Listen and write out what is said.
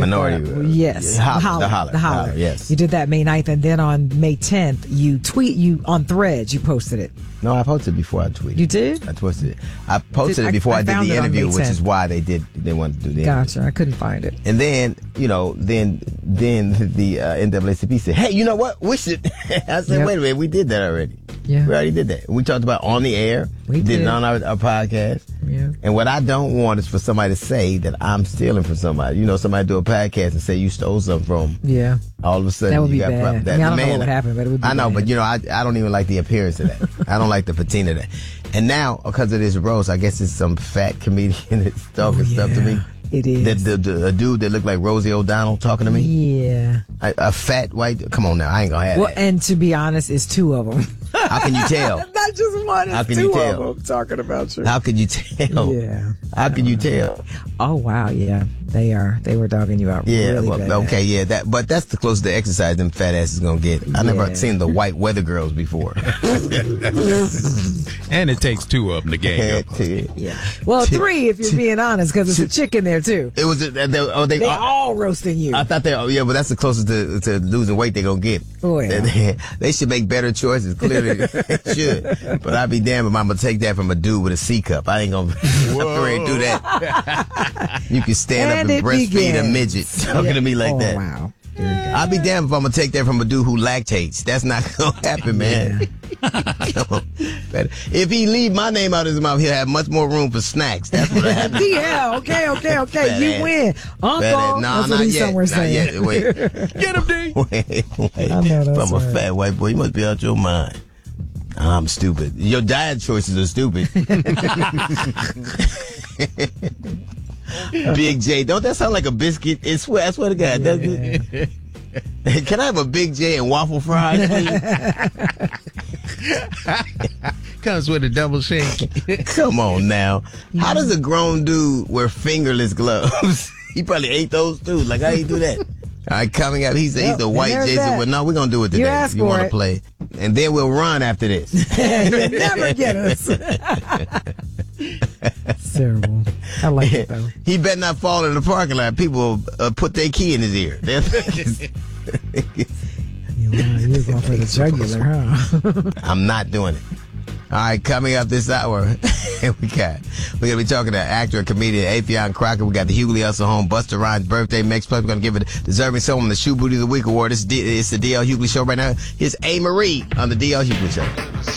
Minority. Yes. The holler. Yes. You did that May 9th, and then on May 10th, you on Threads, you posted it. No, I posted it before I tweeted. You did? I posted it. I posted it before I did the interview, which is why they wanted to do the interview. Gotcha. I couldn't find it. And then, then the NAACP said, hey, you know what? We should. I said, wait a minute, we did that already. Yeah. We already did that. We talked about on the air. We did it on our podcast. Yeah. And what I don't want is for somebody to say that I'm stealing from somebody. Somebody do a podcast and say you stole something from them. Yeah. All of a sudden, that would you be got bad. that. I don't know what would happen, but it would be I know, bad. but I don't even like the appearance of that. I don't like the patina of that. And now, because of this roast, I guess it's some fat comedian that's talking stuff to me. It is. A dude that looked like Rosie O'Donnell talking to me. Yeah. A fat white. Come on now, I ain't gonna have that. And to be honest, it's two of them. How can you tell? Not just one. It's How can two you tell? of them talking about you. How can you tell? Yeah. How can you tell? Oh wow, yeah, they were dogging you out. Yeah, really bad. Okay, yeah, but that's the closest to exercise them fat asses gonna get. I never seen the white weather girls before. And it takes two of them to gang up. Yeah. Well, three if you're being honest, because it's a chick in there too. It was. They all roasting you. I thought but that's the closest to losing weight they're gonna get. Oh yeah. They should make better choices. Clearly, they should. But I'd be damned if I'm gonna take that from a dude with a C cup. I ain't gonna do that. You can stand up and breastfeed a midget talking to me like that. Wow. I'll be damned if I'm gonna take that from a dude who lactates. That's not gonna happen, man. If he leave my name out of his mouth, he'll have much more room for snacks. That's what happens. Yeah, okay. You win. Uncle. No, that's what he's somewhere saying. Wait. Get him, D. Wait. I know that's If I'm a right. fat white boy, you must be out your mind. I'm stupid. Your diet choices are stupid. Big J. Don't that sound like a biscuit? I swear to God, doesn't it? Can I have a Big J and waffle fries, please? Comes with a double shake. Come on now. How does a grown dude wear fingerless gloves? He probably ate those too. Like, how you do that? All right, coming up, he's the white Jason. Well, no, we're going to do it today. You asked for want to it. play. And then we'll run after this. You'll never get us. It's terrible. I like it though. He better not fall in the parking lot. People put their key in his ear. You're going for the jugular, huh? I'm not doing it. All right, coming up this hour, we're going to be talking to actor and comedian Affion Crockett. We got the Hughley Hustle Home, Busta Rhymes' birthday mix. Plus, we're going to give it deserving someone the Shoe Booty of the Week award. It's the DL Hughley Show right now. Here's A. Marie on the DL Hughley Show.